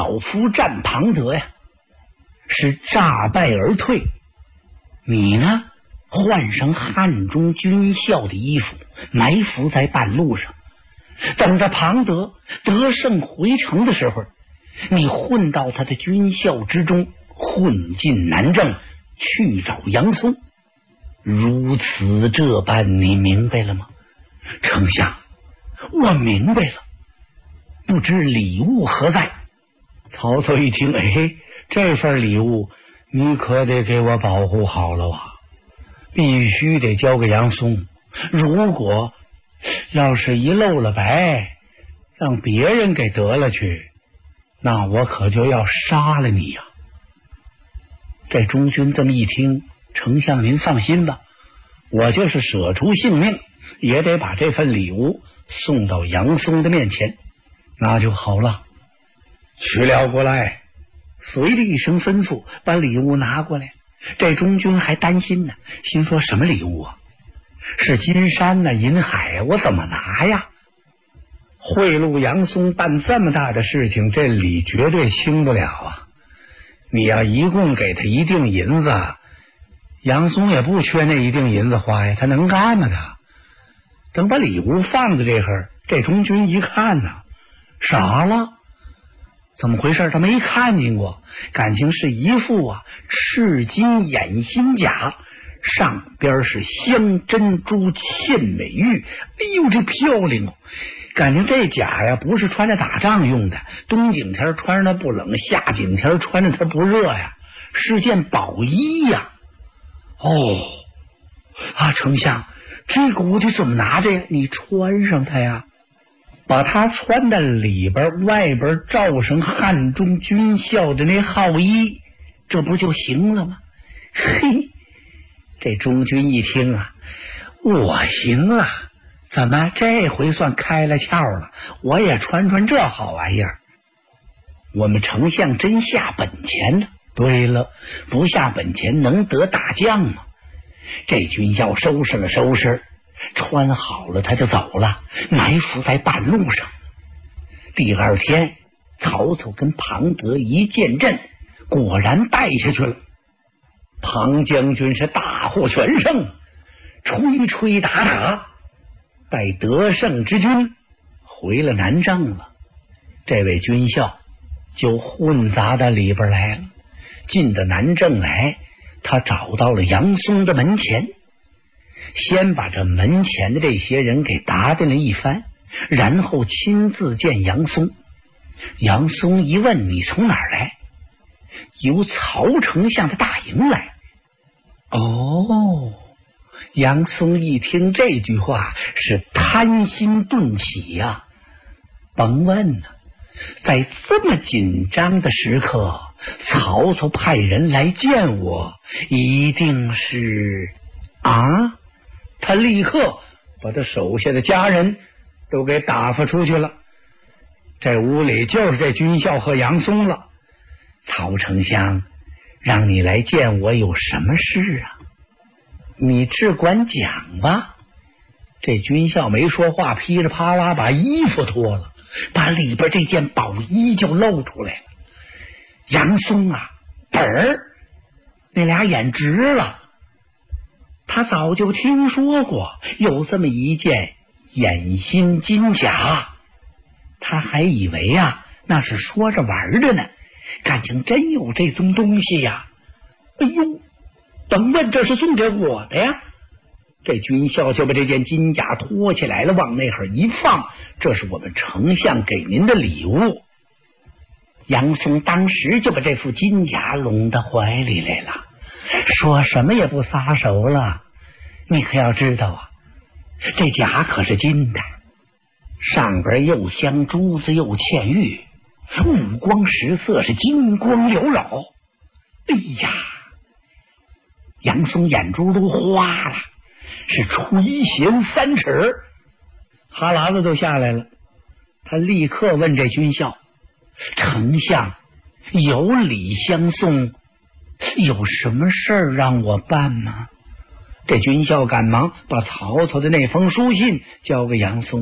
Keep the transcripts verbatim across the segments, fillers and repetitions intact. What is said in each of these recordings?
老夫战庞德呀，是诈败而退。你呢，换上汉中军校的衣服，埋伏在半路上，等着庞德得胜回城的时候，你混到他的军校之中，混进南郑去找杨松。如此这般，你明白了吗？丞相，我明白了，不知礼物何在？曹操一听，哎，这份礼物你可得给我保护好了啊，必须得交给杨松。如果要是一漏了白，让别人给得了去，那我可就要杀了你呀！这中军这么一听，丞相您放心吧，我就是舍出性命也得把这份礼物送到杨松的面前。那就好了，去了过来。随着一声吩咐，把礼物拿过来。这中军还担心呢，心说什么礼物啊？是金山呢、银海啊，我怎么拿呀？贿赂杨松办这么大的事情，这礼绝对轻不了啊！你要一共给他一锭银子，杨松也不缺那一锭银子花呀，他能干吗他？等把礼物放在这会儿，这中军一看呢，傻了，怎么回事？他没看见过，感情是一副啊赤金掩心甲，上边是镶珍珠嵌美玉，哎呦这漂亮哦！感情这甲呀不是穿着打仗用的，冬景天穿着它不冷，夏景天穿着它不热呀，是件宝衣呀。哦，啊，丞相，这个我得怎么拿着呀？你穿上它呀，把它穿在里边，外边罩上汉中军校的那号衣，这不就行了吗？嘿，这中军一听啊，我行啊，怎么这回算开了窍了？我也穿穿这好玩意儿。我们丞相真下本钱了。对了，不下本钱能得大将吗？这军校收拾了收拾，穿好了他就走了，埋伏在半路上。第二天，曹操跟庞德一见阵，果然败下去了。庞将军是大获全胜，吹吹打打，带得胜之军回了南郑了。这位军校就混杂到里边来了。进到南郑来，他找到了杨松的门前，先把这门前的这些人给打点了一番，然后亲自见杨松。杨松一问，你从哪儿来？由曹丞相的大营来。哦，杨松一听这句话是贪心顿起呀、啊，甭问呢，在这么紧张的时刻，曹操派人来见我，一定是啊，他立刻把他手下的家人都给打发出去了。这屋里就是这军校和杨松了。曹丞相让你来见我有什么事啊？你只管讲吧。这军校没说话，噼里啪啦把衣服脱了，把里边这件宝衣就露出来了。杨松啊，本儿那俩眼直了，他早就听说过有这么一件掩心金甲，他还以为啊那是说着玩的呢，感情真有这宗东西呀！哎呦，甭问，这是送给我的呀！这军校就把这件金甲脱起来了，往那会儿一放，这是我们丞相给您的礼物。杨松当时就把这副金甲拢到怀里来了，说什么也不撒手了。你可要知道啊，这甲可是金的，上边又镶珠子又嵌玉，五光十色，是金光缭绕。哎呀，杨松眼珠都花了，是垂涎三尺，哈喇子都下来了。他立刻问这军校，丞相有礼相送，有什么事儿让我办吗？这军校赶忙把曹操的那封书信交给杨松。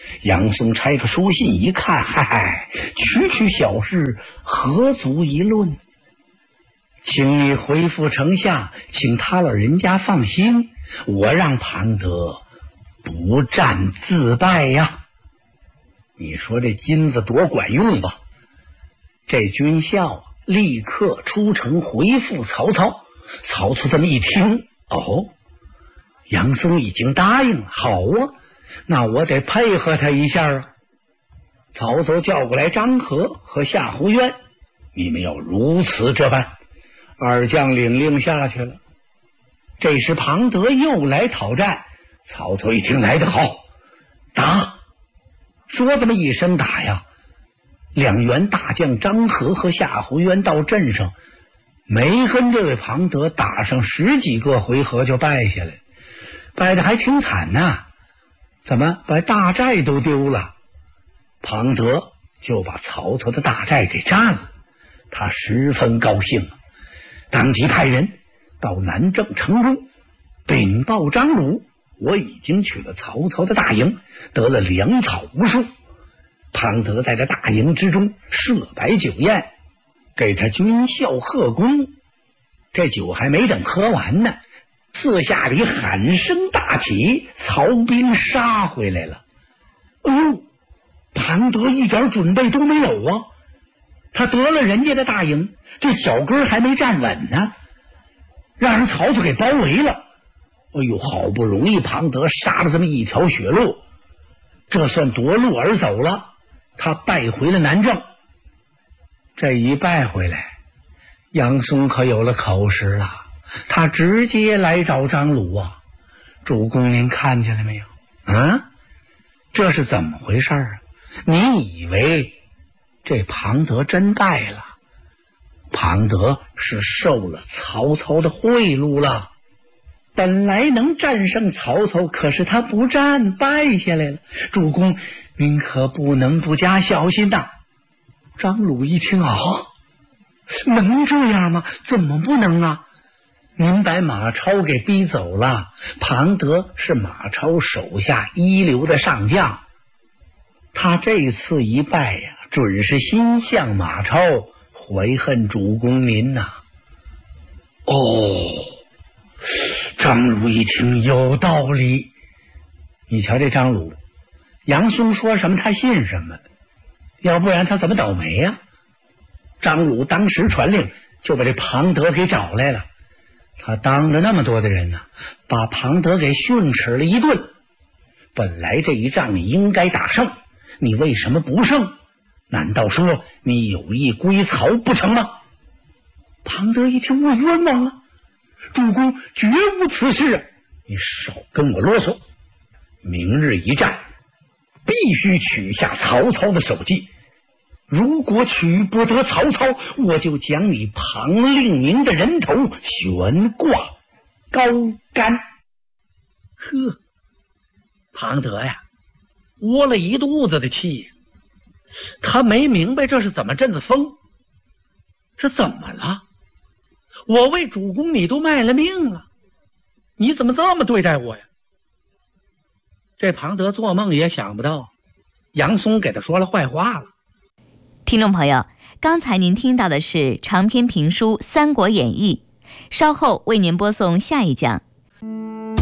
杨松拆个书信一看，嗨嗨，区区小事，何足一论？请你回复丞相，请他老人家放心，我让庞德不战自败呀。你说这金子多管用吧？这军校立刻出城回复曹操。曹操这么一听，哦，杨松已经答应了，好啊，那我得配合他一下啊。曹操叫过来张合和夏侯渊，你们要如此这般。二将领令下去了。这时庞德又来讨战，曹操一听来得好，打！说这么一声打呀，两员大将张合和夏侯渊到阵上，没跟这位庞德打上十几个回合就败下来，败得还挺惨呐、啊！怎么把大寨都丢了？庞德就把曹操的大寨给炸了，他十分高兴啊，当即派人到南郑城中禀报张鲁，我已经取了曹操的大营，得了粮草无数。庞德在这大营之中设摆酒宴，给他军校贺功。这酒还没等喝完呢，四下里喊声大起，曹兵杀回来了。哎呦，庞德一点准备都没有啊！他得了人家的大营，这脚跟还没站稳呢，让人曹操给包围了。哎呦，好不容易庞德杀了这么一条血路，这算夺路而走了，他败回了南郑。这一败回来，杨松可有了口实了，他直接来找张鲁啊，主公您看见了没有啊？这是怎么回事啊？你以为这庞德真败了？庞德是受了曹操的贿赂了，本来能战胜曹操，可是他不战，败下来了。主公您可不能不加小心呐。张鲁一听啊，能这样吗？怎么不能啊？您把马超给逼走了，庞德是马超手下一流的上将，他这次一败呀、啊，准是心向马超，怀恨主公您呐、啊。哦，张鲁一听有道理。你瞧这张鲁，杨松说什么他信什么，要不然他怎么倒霉呀、啊？张鲁当时传令，就把这庞德给找来了。他当着那么多的人呢、啊，把庞德给训斥了一顿。本来这一仗你应该打胜，你为什么不胜？难道说你有意归曹不成吗？庞德一听，我冤枉啊！主公绝无此事啊！你少跟我啰嗦。明日一战，必须取下曹操的首级。如果取不得曹操，我就将你庞令明的人头悬挂高杆。呵，庞德呀，窝了一肚子的气，他没明白这是怎么阵子风，这怎么了？我为主公你都卖了命了，你怎么这么对待我呀？这庞德做梦也想不到，杨松给他说了坏话了。 听众朋友，刚才您听到的是长篇评书《三国演义》，稍后为您播送下一讲。